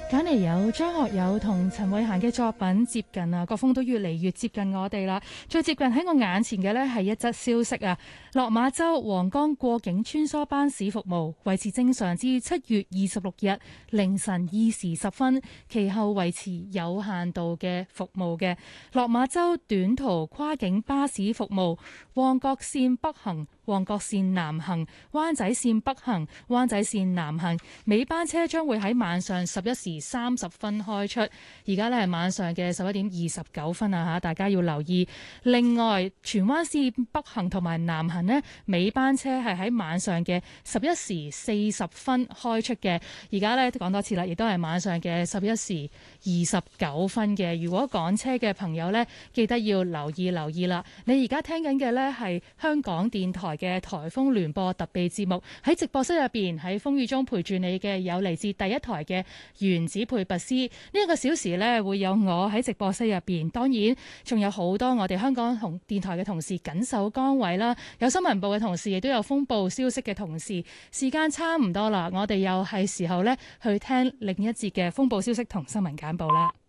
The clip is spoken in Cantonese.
揀嚟有張學友同陳慧嫻嘅作品接近啊，國風都越嚟越接近我哋啦。最接近喺我眼前嘅呢係一則消息啊，落馬洲皇崗過境穿梭巴士服務維持正常至7月26日凌晨2時10分，其後維持有限度嘅服務嘅。落馬洲短途跨境巴士服務，旺角線北行、旺角線南行、灣仔線北行、灣仔線南行，尾班車將會喺晚上11時30分開出。而家呢係晚上嘅11點29分啊嚇，大家要留意。另外，荃灣線北行同埋南行呢，尾班車係喺晚上嘅11時40分開出嘅。而家呢講多次啦，亦都係晚上嘅11時29分嘅。如果趕車嘅朋友呢，記得要留意啦。你而家聽緊嘅呢係香港電台嘅颱風聯播特備節目，喺直播室入邊喺風雨中陪住你嘅有嚟自第一台嘅原子配拔斯。呢一個小時呢，會有我喺直播室入邊，當然仲有好多我哋香港電台嘅同事緊守崗位啦，有新聞部嘅同事，亦都有風暴消息嘅同事。時間差唔多啦，我哋又係時候呢去聽另一節嘅風暴消息同新聞簡報啦。